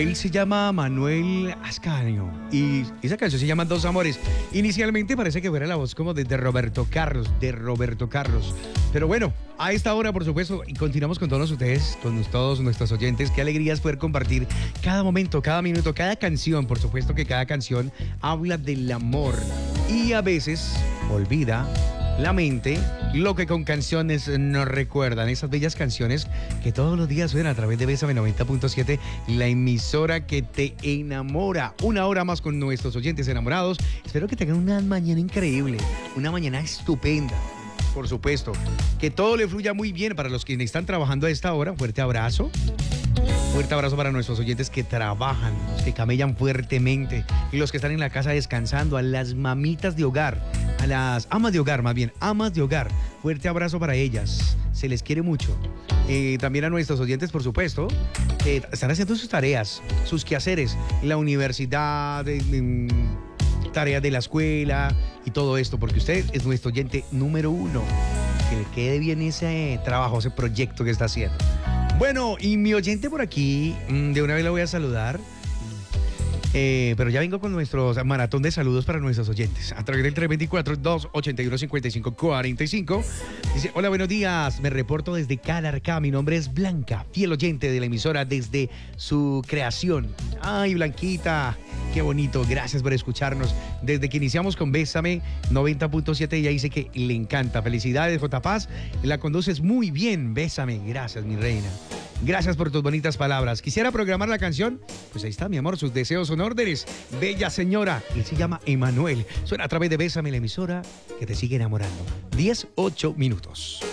Él se llama Manuel Ascanio y esa canción se llama Dos Amores. Inicialmente parece que fuera la voz como de Roberto Carlos, Pero bueno, a esta hora, por supuesto, y continuamos con todos ustedes, con todos nuestros oyentes. Qué alegría es poder compartir cada momento, cada minuto, cada canción. Por supuesto que cada canción habla del amor y a veces olvida la mente lo que con canciones nos recuerdan, esas bellas canciones que todos los días suenan a través de Bésame 90.7, la emisora que te enamora. Una hora más con nuestros oyentes enamorados. Espero que tengan una mañana increíble, una mañana estupenda. Por supuesto, que todo le fluya muy bien para los que están trabajando a esta hora. Fuerte abrazo. Fuerte abrazo para nuestros oyentes que trabajan, los que camellan fuertemente y los que están en la casa descansando, a las mamitas de hogar, a las amas de hogar, más bien, amas de hogar. Fuerte abrazo para ellas, se les quiere mucho. También a nuestros oyentes, por supuesto, que están haciendo sus tareas, sus quehaceres, la universidad, tareas de la escuela y todo esto, porque usted es nuestro oyente número uno. Que le quede bien ese trabajo, ese proyecto que está haciendo. Bueno, y mi oyente por aquí, de una vez la voy a saludar, pero ya vengo con nuestro maratón de saludos para nuestros oyentes. A través del 324-281-5545. Dice, hola, buenos días, me reporto desde Calarcá, mi nombre es Blanca, fiel oyente de la emisora desde su creación. Ay, Blanquita, qué bonito, gracias por escucharnos. Desde que iniciamos con Bésame 90.7, ella dice que le encanta. Felicidades, J. Paz, la conduces muy bien, Bésame, gracias, mi reina. Gracias por tus bonitas palabras. ¿Quisiera programar la canción? Pues ahí está, mi amor, sus deseos son órdenes. Bella señora, él se llama Emanuel. Suena a través de Bésame, la emisora que te sigue enamorando. 10:08 minutos.